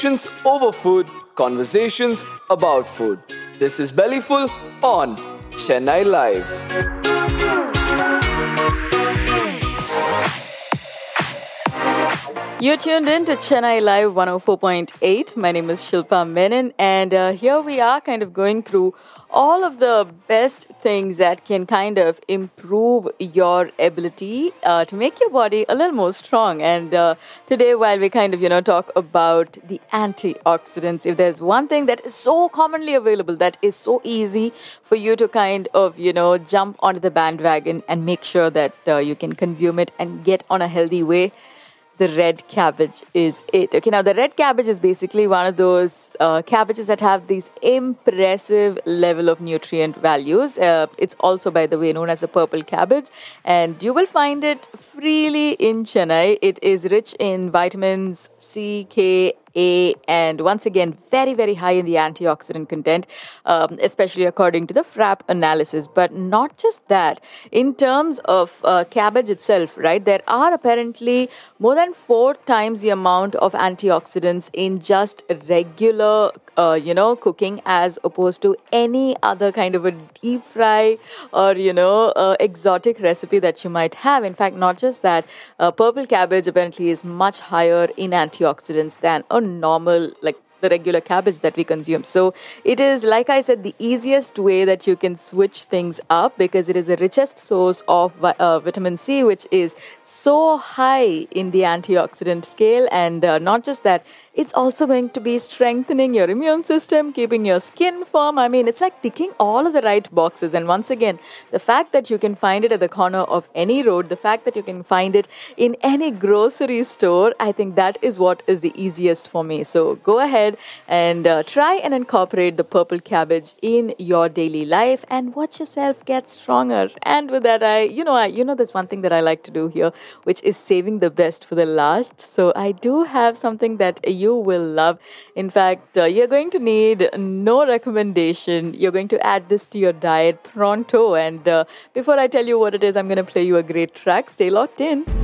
over food, conversations about food. This is Bellyful on Chennai Live. You're tuned in to Chennai Live 104.8. My name is Shilpa Menon, and here we are kind of going through all of the best things that can kind of improve your ability to make your body a little more strong. And today, while we kind of, talk about the antioxidants, if there's one thing that is so commonly available, that is so easy for you to kind of, jump onto the bandwagon and make sure that you can consume it and get on a healthy way, the red cabbage is it. Okay, now the red cabbage is basically one of those cabbages that have these impressive level of nutrient values. It's also, by the way, known as a purple cabbage, and you will find it freely in Chennai. It is rich in vitamins C, K, a, and once again, very, very high in the antioxidant content, especially according to the FRAP analysis. But not just that, in terms of cabbage itself, right, there are apparently more than 4 times the amount of antioxidants in just regular, cooking as opposed to any other kind of a deep fry or, exotic recipe that you might have. In fact, not just that, purple cabbage apparently is much higher in antioxidants than a normal, like the regular cabbage that we consume. So it is, like I said, the easiest way that you can switch things up because it is the richest source of vitamin C, which is so high in the antioxidant scale. And not just that, it's also going to be strengthening your immune system, keeping your skin firm. I mean, it's like ticking all of the right boxes. And once again, the fact that you can find it at the corner of any road, the fact that you can find it in any grocery store, I think that is what is the easiest for me. So go ahead and try and incorporate the purple cabbage in your daily life and watch yourself get stronger. And with that, there's one thing that I like to do here, which is saving the best for the last. So I do have something that you will love. In fact, you're going to need no recommendation. You're going to add this to your diet pronto. And before I tell you what it is, I'm going to play you a great track. Stay locked in.